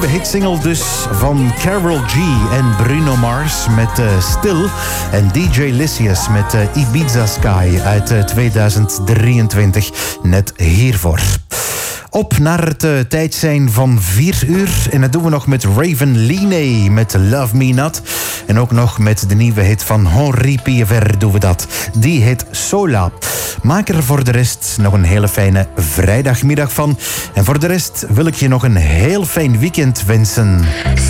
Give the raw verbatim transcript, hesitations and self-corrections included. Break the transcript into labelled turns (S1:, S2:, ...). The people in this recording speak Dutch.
S1: nieuwe hitsingle dus van Karol G en Bruno Mars met uh, Still. En D J Lysius met uh, Ibiza Sky uit uh, tweeduizend drieëntwintig. Net hiervoor. Op naar het uh, tijd zijn van vier uur. En dat doen we nog met Raven Leene met Love Me Not. En ook nog met de nieuwe hit van Henri Piever doen we dat. Die heet Sola. Maak er voor de rest nog een hele fijne vrijdagmiddag van. En voor de rest wil ik je nog een heel fijn weekend wensen.